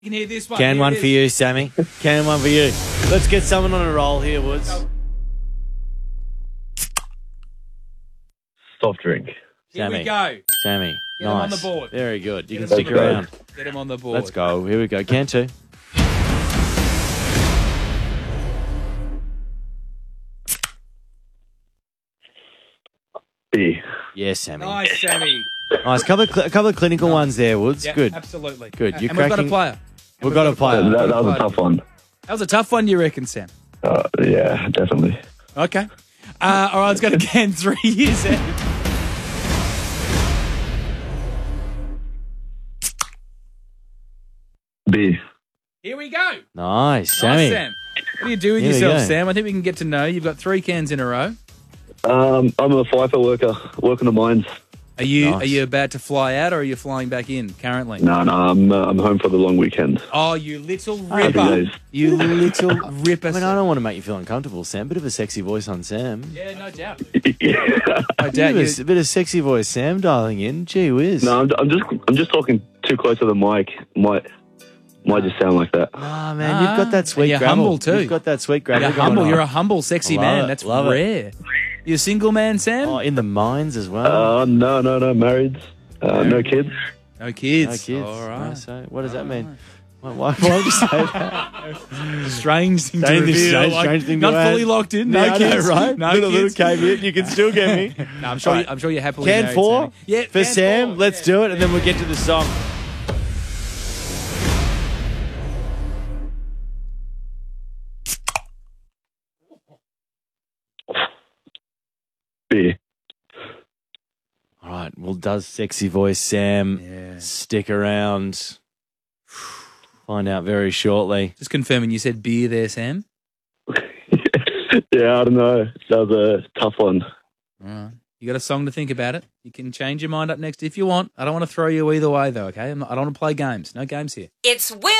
You can hear this one. Can one for you, Sammy. Can one for you. Let's get someone on a roll here, Woods. Soft drink. Here Sammy. we go. Sammy. Get him nice. on the board. Very good. You Get can him stick on the around. Get him on the board. Let's go. Here we go. Can two. B. Yes, Sammy. Nice, Sammy. Nice. A couple of clinical ones there, Woods. Yeah, Good. absolutely. Good. You're And we've got a cracking- player. We've got a player. That was a tough one. That was a tough one, you reckon, Sam? Yeah, definitely. Okay. All right, let's go to Can 3 years out. B. Here we go. Nice, Sammy. Nice, Sam. What do you do with Here we yourself, go. Sam? I think we can get to know you. You've got 3 cans in a row. I'm a FIFO worker, working the mines. Are you Nice. Are you about to fly out, or are you flying back in currently? No, I'm home for the long weekend. Oh, you little Happy ripper! days. You little ripper! I mean, I don't want to make you feel uncomfortable, Sam. Bit of a sexy voice on Sam. Yeah, no doubt. Yeah. No doubt. A bit of sexy voice, Sam, dialing in. Gee whiz. No, I'm just talking too close to the mic. Might just sound like that. Nah, man, you've got that sweet and you're gravel. humble too. You've got that sweet gravel. You're going humble. on. You're a humble, sexy Love man. it, That's love it. rare. You a single man, Sam? Oh, in the mines as well. No, married. No kids. No kids. No kids. All right. No, so what does that mean? Why would you say that? Strange thing to Strange- reveal. strange thing to not add. fully locked in. No Yeah, I know, kids. right? No little kids. caveat. You can still get me. No, I'm sure. Right. I'm sure you're happily Can married, 4 Sammy. Yeah, for can Sam. 4. Let's do it, and then we'll get to the song. B. All right. Well, does sexy voice Sam stick around? Find out very shortly. Just confirming, you said beer there, Sam. Yeah, I don't know. That was a tough one. All right. You got a song to think about it. You can change your mind up next if you want. I don't want to throw you either way, though. Okay, I don't want to play games. No games here. It's Will